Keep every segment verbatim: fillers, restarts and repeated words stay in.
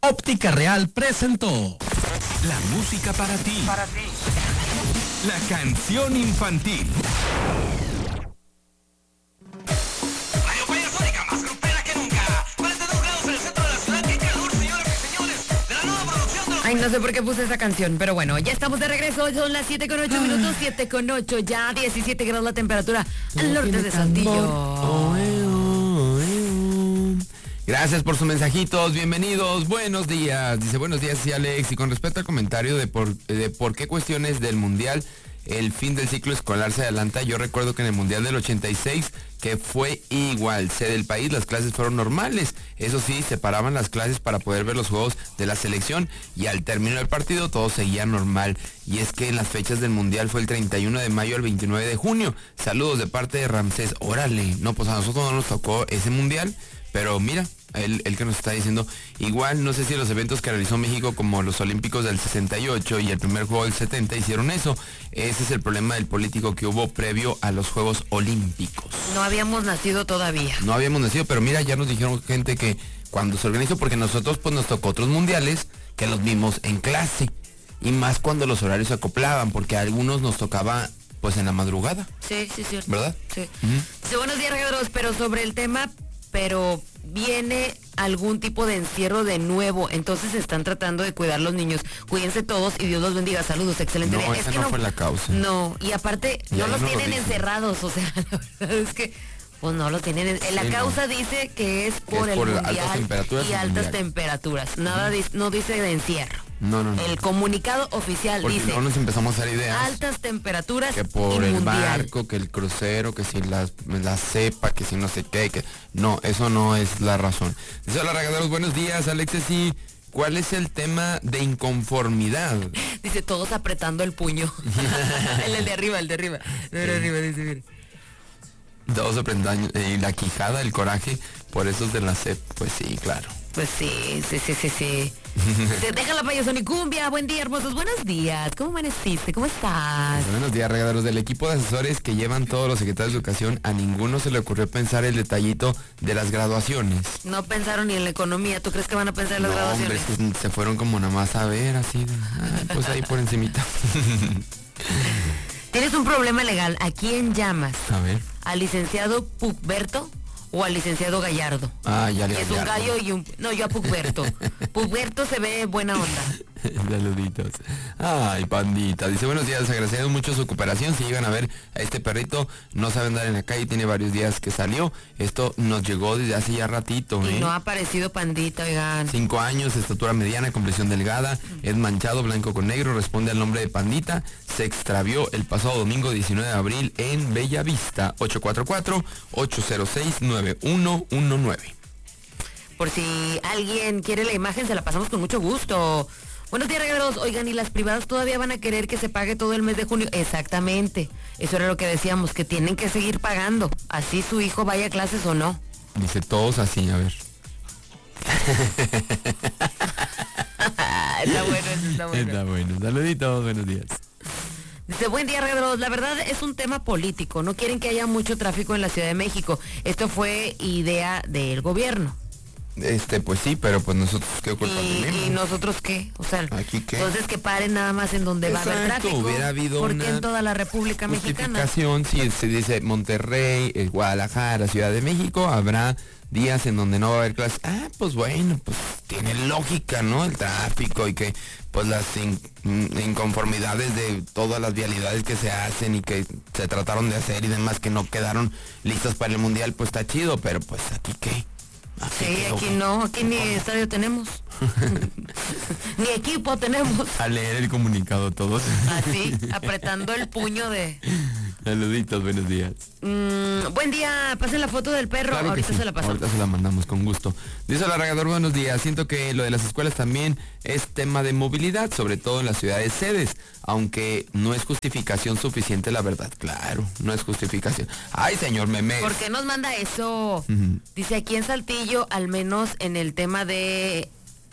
Óptica Real presentó la música para ti. Para ti. La canción infantil. Radio Payasónica, más grupera que nunca. cuarenta y dos grados en el centro de la ciudad. ¡Qué calor, señoras y señores! De la nueva producción de los... Ay, no sé por qué puse esa canción, pero bueno, ya estamos de regreso. Son las siete con ocho minutos, siete con ocho, ya diecisiete grados la temperatura al norte de Saltillo. Gracias por sus mensajitos, bienvenidos, buenos días. Dice, buenos días, sí, Alex. Y con respecto al comentario de por, de por qué cuestiones del Mundial, el fin del ciclo escolar se adelanta, yo recuerdo que en el Mundial del ochenta y seis, que fue igual, sede del país, las clases fueron normales. Eso sí, separaban las clases para poder ver los juegos de la selección y al término del partido todo seguía normal. Y es que en las fechas del Mundial fue el treinta y uno de mayo al veintinueve de junio. Saludos de parte de Ramsés. Órale, no, pues a nosotros no nos tocó ese Mundial, pero mira, él, él que nos está diciendo, igual no sé si los eventos que realizó México como los Olímpicos del sesenta y ocho y el primer juego del setenta hicieron eso. Ese es el problema del político que hubo previo a los Juegos Olímpicos. No habíamos nacido todavía. No habíamos nacido, pero mira, ya nos dijeron gente que cuando se organizó, porque nosotros pues nos tocó otros mundiales que los vimos en clase. Y más cuando los horarios se acoplaban, porque a algunos nos tocaba pues en la madrugada. Sí, sí, cierto. ¿Verdad? Sí. Uh-huh. Sí, buenos días, regaderos, pero sobre el tema, pero viene algún tipo de encierro de nuevo, entonces están tratando de cuidar los niños. Cuídense todos y Dios los bendiga. Saludos, excelente No, día. esa es que no fue la causa. No, y aparte Y no ahí los no lo tienen dicen. encerrados, o sea, la verdad es que pues no los tienen. En, la Sí, causa no. dice que es Que por es el por mundial altas temperaturas y y altas mundial. temperaturas. Nada dis- no dice de encierro. No, no, no. El comunicado oficial Porque dice luego nos empezamos a hacer ideas. altas temperaturas Que por y el mundial. barco, que el crucero, que si la, la cepa, que si no sé qué, que... No, eso no es la razón. Dice, hola, regaderos, buenos días, Alexis, sí. ¿Cuál es el tema de inconformidad? Dice todos apretando el puño. el, el de arriba, el de arriba. El de arriba, dice, mire. Todos aprendan, eh, la quijada, el coraje, por esos de la C E P. Pues sí, claro. Pues sí, sí, sí, sí, sí. Se deja la payasonicumbia. Buen día, hermosos. Buenos días. ¿Cómo amaneciste? ¿Cómo estás? Buenos días, regaderos. Del equipo de asesores que llevan todos los secretarios de educación, a ninguno se le ocurrió pensar el detallito de las graduaciones. No pensaron ni en la economía. ¿Tú crees que van a pensar en las No, hombre, graduaciones? es que se fueron como nada más a ver, así, de, ah, pues ahí por encimita. Tienes un problema legal. ¿A quién llamas? A ver. ¿Al licenciado Pugberto o al licenciado Gallardo? Ah, ya le Es un gallo y un... No, yo a Pugberto. Pugberto se ve buena onda. Saluditos. Ay, pandita. Dice, buenos días, agradecemos mucho su cooperación. Si llegan a ver a este perrito, no sabe andar en la calle, tiene varios días que salió. Esto nos llegó desde hace ya ratito, Y ¿eh? no ha aparecido Pandita, oigan. Cinco años, estatura mediana, complexión delgada, es manchado blanco con negro, responde al nombre de Pandita. Se extravió el pasado domingo diecinueve de abril en Bellavista. ocho cuatro cuatro, ocho cero seis, nueve uno uno nueve. Por si alguien quiere la imagen, se la pasamos con mucho gusto. Buenos días, regaderos. Oigan, ¿y las privadas todavía van a querer que se pague todo el mes de junio? Exactamente. Eso era lo que decíamos, que tienen que seguir pagando. Así su hijo vaya a clases o no. Dice todos así, a ver. Está bueno, eso está bueno. Está bueno. Saluditos, buenos días. Dice, buen día, regaderos. La verdad es un tema político. No quieren que haya mucho tráfico en la Ciudad de México. Esto fue idea del gobierno. Este, pues sí, pero pues nosotros qué culpa ¿Y, tenemos. ¿Y nosotros qué? O sea, ¿Aquí qué? entonces que paren nada más en donde va a haber Exacto, tráfico. hubiera habido porque una en toda la República Mexicana. Justificación, si se dice Monterrey, eh, Guadalajara, Ciudad de México, habrá días en donde no va a haber clases. Ah, pues bueno, pues tiene lógica, ¿no? El tráfico y que pues las in- inconformidades de todas las vialidades que se hacen y que se trataron de hacer y demás que no quedaron listas para el mundial, pues está chido, pero pues aquí qué. Aquí Sí, quedó. aquí no, aquí ni estadio tenemos. Ni equipo tenemos. A leer el comunicado todos. Así, apretando el puño de... Saluditos, buenos días. Mm, buen día, pasen la foto del perro. Claro que Ahorita sí, se la pasamos. ahorita se la mandamos con gusto. Dice la regador, buenos días. Siento que lo de las escuelas también es tema de movilidad, sobre todo en las ciudades sedes, aunque no es justificación suficiente, la verdad. Claro, no es justificación. Ay, señor Memes. ¿Por qué nos manda eso? Ujú. Dice aquí en Saltillo, al menos en el tema de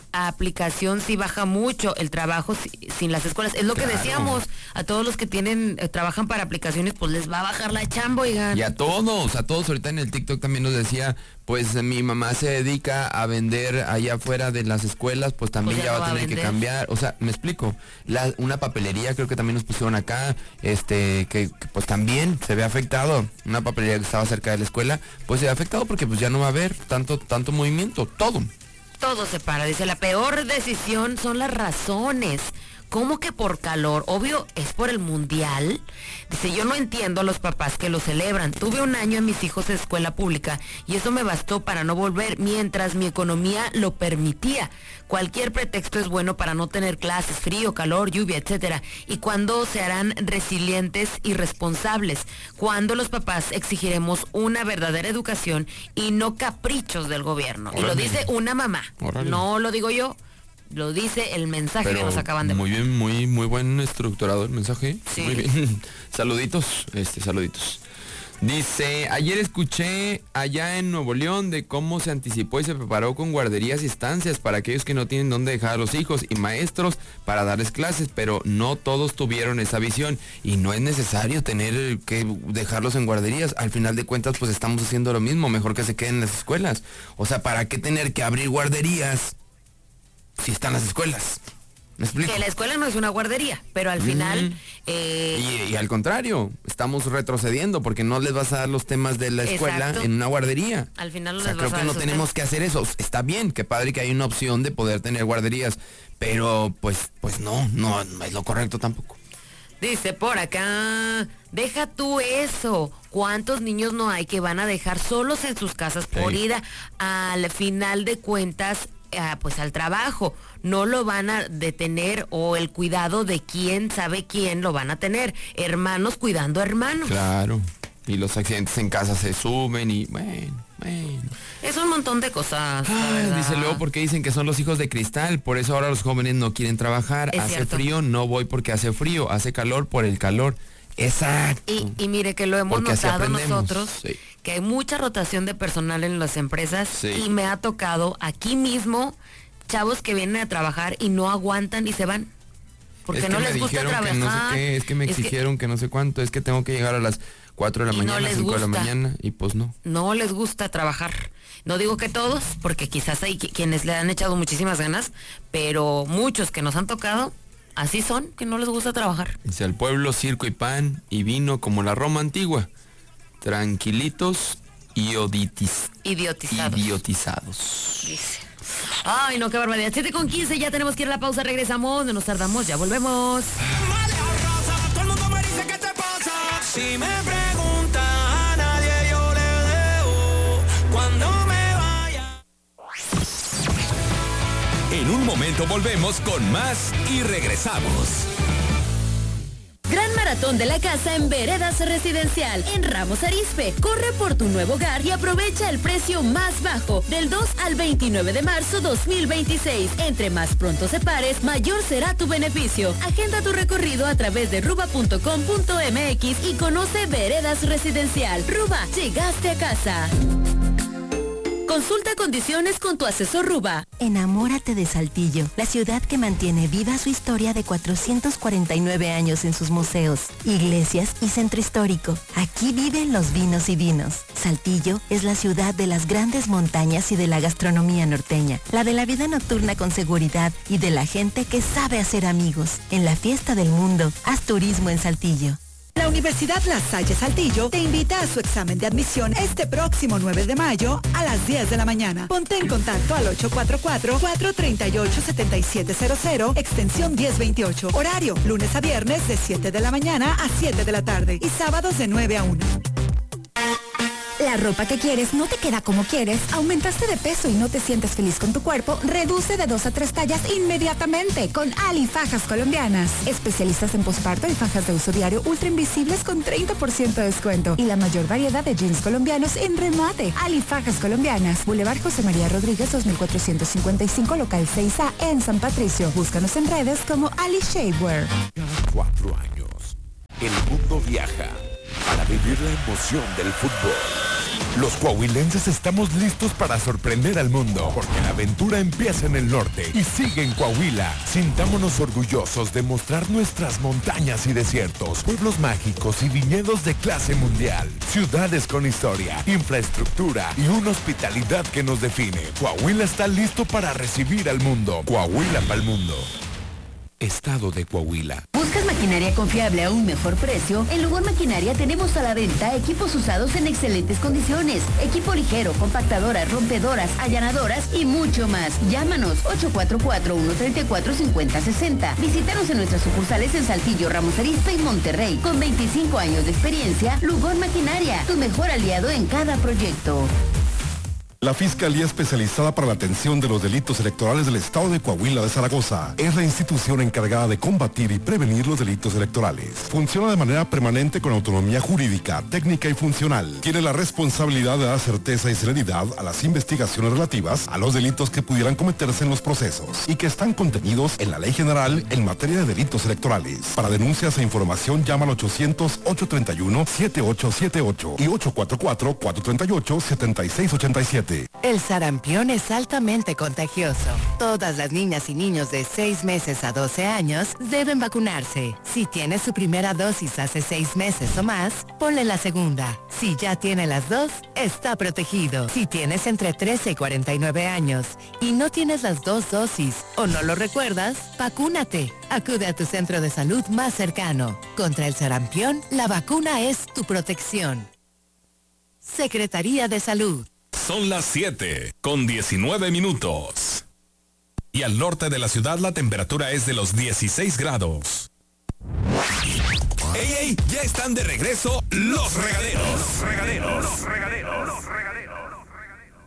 aplicación sí baja mucho el trabajo si, sin las escuelas. Es lo Claro. que decíamos, a todos los que tienen, eh, trabajan para aplicaciones, pues les va a bajar la chamba, oigan. Y a todos, a todos, ahorita en el TikTok también nos decía, pues mi mamá se dedica a vender allá afuera de las escuelas, pues también Pues ya ya no va a va a tener que vender. cambiar. O sea, me explico, la, una papelería creo que también nos pusieron acá, este, que, que, pues también se ve afectado. Una papelería que estaba cerca de la escuela, pues se ve afectado porque pues ya no va a haber tanto, tanto movimiento, todo. Todo se para, dice, la peor decisión son las razones. ¿Cómo que por calor? Obvio, es por el mundial. Dice, yo no entiendo a los papás que lo celebran. Tuve un año a mis hijos en escuela pública y eso me bastó para no volver mientras mi economía lo permitía. Cualquier pretexto es bueno para no tener clases, frío, calor, lluvia, etcétera. ¿Y cuándo se harán resilientes y responsables? ¿Cuándo los papás exigiremos una verdadera educación y no caprichos del gobierno? Y lo Órale. dice una mamá, Órale. no lo digo yo. Lo dice el mensaje que nos acaban de muy bien, muy, muy buen estructurado el mensaje. Sí. Muy bien. Saluditos, este, saluditos. Dice, ayer escuché allá en Nuevo León de cómo se anticipó y se preparó con guarderías y estancias para aquellos que no tienen dónde dejar a los hijos y maestros para darles clases, pero no todos tuvieron esa visión y no es necesario tener que dejarlos en guarderías. Al final de cuentas, pues estamos haciendo lo mismo, mejor que se queden en las escuelas. O sea, ¿para qué tener que abrir guarderías si están las escuelas? ¿Me explico? Que la escuela no es una guardería, pero al final... Mm. eh, Y, y al contrario, estamos retrocediendo porque no les vas a dar los temas de la escuela Exacto. en una guardería. Al final no O sea, les creo vas a que dar no esos tenemos temas. que hacer eso. Está bien, qué padre que hay una opción de poder tener guarderías, pero pues, pues no, no, no es lo correcto tampoco. Dice por acá, deja tú eso. ¿Cuántos niños no hay que van a dejar solos en sus casas por Sí. ir a- al final de cuentas, ah, pues al trabajo? No lo van a detener, o el cuidado de quién sabe quién lo van a tener. Hermanos cuidando a hermanos. Claro. Y los accidentes en casa se suben y bueno, bueno. Es un montón de cosas. la Ay, verdad. dice luego porque dicen que son los hijos de cristal, por eso ahora los jóvenes no quieren trabajar. Es hace cierto. frío, no voy porque hace frío, hace calor por el calor. Exacto. Y, y mire que lo hemos Porque así notado aprendemos, nosotros, sí. que hay mucha rotación de personal en las empresas, Sí. y me ha tocado aquí mismo chavos que vienen a trabajar y no aguantan y se van. Porque Es que no me les gusta dijeron trabajar. que no sé qué, es que me es que exigieron que, no sé cuánto, es que tengo que llegar a las cuatro de la Y no mañana, les cinco de la gusta. mañana, y pues no. no les gusta trabajar. No digo que todos, porque quizás hay qui- quienes le han echado muchísimas ganas, pero muchos que nos han tocado, así son, que no les gusta trabajar. Dice al pueblo, circo y pan y vino como la Roma antigua. Tranquilitos y oditis, Idiotizados. idiotizados. Dice. Ay, no, qué barbaridad. siete con quince, ya tenemos que ir a la pausa, regresamos, no nos tardamos, ya volvemos. Todo el mundo me dice que te pasa. Si me preguntan a nadie yo le dejo cuando me vaya. En un momento volvemos con más y regresamos. Gran maratón de la casa en Veredas Residencial, en Ramos Arizpe. Corre por tu nuevo hogar y aprovecha el precio más bajo del dos al veintinueve de marzo dos mil veintiséis. Entre más pronto separes, mayor será tu beneficio. Agenda tu recorrido a través de ruba punto com punto m x y conoce Veredas Residencial. Ruba, llegaste a casa. Consulta condiciones con tu asesor Ruba. Enamórate de Saltillo, la ciudad que mantiene viva su historia de cuatrocientos cuarenta y nueve años en sus museos, iglesias y centro histórico. Aquí viven los vinos y vinos. Saltillo es la ciudad de las grandes montañas y de la gastronomía norteña, la de la vida nocturna con seguridad y de la gente que sabe hacer amigos. En la fiesta del mundo, haz turismo en Saltillo. La Universidad La Salle Saltillo te invita a su examen de admisión este próximo nueve de mayo a las diez de la mañana. Ponte en contacto al ocho cuatro cuatro, cuatro tres ocho, siete siete cero cero, extensión diez veintiocho. Horario, lunes a viernes de siete de la mañana a siete de la tarde y sábados de nueve a una. La ropa que quieres no te queda como quieres, aumentaste de peso y no te sientes feliz con tu cuerpo, reduce de dos a tres tallas inmediatamente con Ali Fajas Colombianas. Especialistas en posparto y fajas de uso diario ultra invisibles con treinta por ciento de descuento y la mayor variedad de jeans colombianos en remate. Ali Fajas Colombianas, Boulevard José María Rodríguez dos mil cuatrocientos cincuenta y cinco, local seis A en San Patricio. Búscanos en redes como Ali Shapewear. Cada cuatro años, el mundo viaja para vivir la emoción del fútbol. Los coahuilenses estamos listos para sorprender al mundo, porque la aventura empieza en el norte y sigue en Coahuila. Sintámonos orgullosos de mostrar nuestras montañas y desiertos, pueblos mágicos y viñedos de clase mundial, ciudades con historia, infraestructura y una hospitalidad que nos define. Coahuila está listo para recibir al mundo. Coahuila para el mundo. Estado de Coahuila. ¿Buscas maquinaria confiable a un mejor precio? En Lugón Maquinaria tenemos a la venta equipos usados en excelentes condiciones. Equipo ligero, compactadoras, rompedoras, allanadoras y mucho más. Llámanos ocho cuatro cuatro, uno tres cuatro, cinco cero seis cero. Visítanos en nuestras sucursales en Saltillo, Ramos Arizpe y Monterrey. Con veinticinco años de experiencia, Lugón Maquinaria, tu mejor aliado en cada proyecto. La Fiscalía Especializada para la Atención de los Delitos Electorales del Estado de Coahuila de Zaragoza es la institución encargada de combatir y prevenir los delitos electorales. Funciona de manera permanente con autonomía jurídica, técnica y funcional. Tiene la responsabilidad de dar certeza y celeridad a las investigaciones relativas a los delitos que pudieran cometerse en los procesos y que están contenidos en la Ley General en materia de delitos electorales. Para denuncias e información llama al ochocientos, ocho treinta y uno, setenta y ocho setenta y ocho y ocho cuatro cuatro, cuatro treinta y ocho, setenta y seis ochenta y siete. El sarampión es altamente contagioso. Todas las niñas y niños de seis meses a doce años deben vacunarse. Si tiene su primera dosis hace seis meses o más, ponle la segunda. Si ya tiene las dos, está protegido. Si tienes entre trece y cuarenta y nueve años y no tienes las dos dosis o no lo recuerdas, vacúnate. Acude a tu centro de salud más cercano. Contra el sarampión, la vacuna es tu protección. Secretaría de Salud. Son las siete con diecinueve minutos. Y al norte de la ciudad la temperatura es de los dieciséis grados. ¡Ey, ey! Ya están de regreso los regaderos. Los regaderos. Los regaderos. Los regaderos.